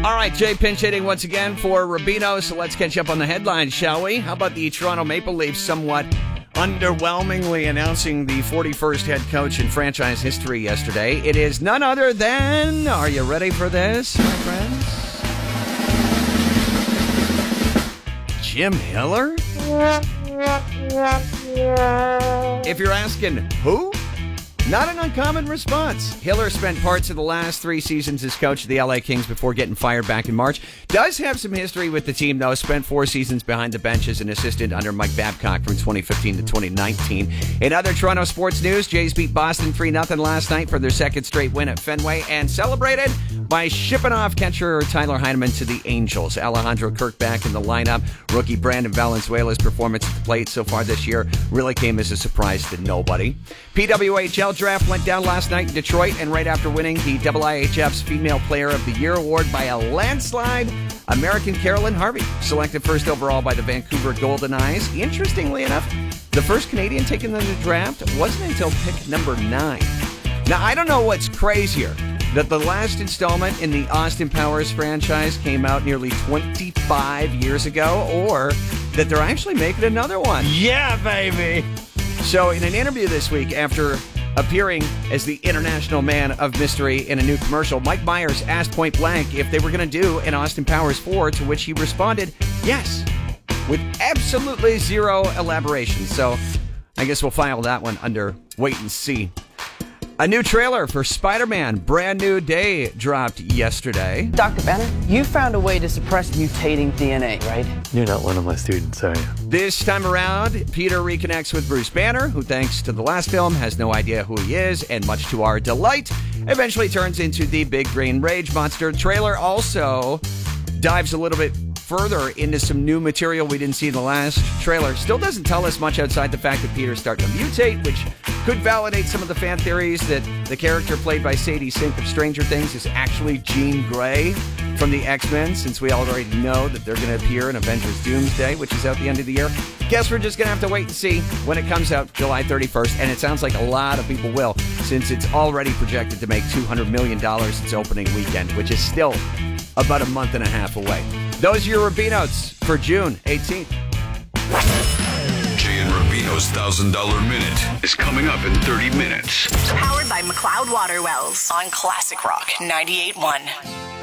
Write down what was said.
All right, Jay pinch hitting once again for Rubino, so let's catch up on the headlines, shall we? How about the Toronto Maple Leafs somewhat underwhelmingly announcing the 41st head coach in franchise history yesterday? It is none other than, are you ready for this, my friends? Jim Hiller? If you're asking, who? Not an uncommon response. Hiller spent parts of the last 3 seasons as coach of the LA Kings before getting fired back in March. Does have some history with the team, though. Spent 4 seasons behind the bench as an assistant under Mike Babcock from 2015 to 2019. In other Toronto sports news, Jays beat Boston 3-0 last night for their second straight win at Fenway and celebrated by shipping off catcher Tyler Heineman to the Angels. Alejandro Kirk back in the lineup. Rookie Brandon Valenzuela's performance at the plate so far this year really came as a surprise to nobody. PWHL draft went down last night in Detroit, and right after winning the IIHF's Female Player of the Year award by a landslide, American Carolyn Harvey, selected first overall by the Vancouver Golden Eyes. Interestingly enough, the first Canadian taken in the draft wasn't until pick number 9. Now, I don't know what's crazier, that the last installment in the Austin Powers franchise came out nearly 25 years ago, or that they're actually making another one. Yeah, baby! So in an interview this week, after appearing as the international man of mystery in a new commercial, Mike Myers asked point blank if they were going to do an Austin Powers 4, to which he responded, yes, with absolutely zero elaboration. So I guess we'll file that one under wait and see. A new trailer for Spider-Man Brand New Day dropped yesterday. Dr. Banner, you found a way to suppress mutating DNA, right? You're not one of my students, are you? This time around, Peter reconnects with Bruce Banner, who, thanks to the last film, has no idea who he is, and much to our delight, eventually turns into the big green rage monster. The trailer also dives a little bit further into some new material we didn't see in the last trailer. Still doesn't tell us much outside the fact that Peter's starting to mutate, which could validate some of the fan theories that the character played by Sadie Sink of Stranger Things is actually Jean Grey from the X-Men, since we already know that they're going to appear in Avengers Doomsday, which is out the end of the year. Guess we're just going to have to wait and see when it comes out July 31st, and it sounds like a lot of people will, since it's already projected to make $200 million its opening weekend, which is still about a month and a half away. Those are your Rubinos for June 18th. Jay and Rubino's $1,000 Minute is coming up in 30 minutes. Powered by McLeod Water Wells on Classic Rock 98.1.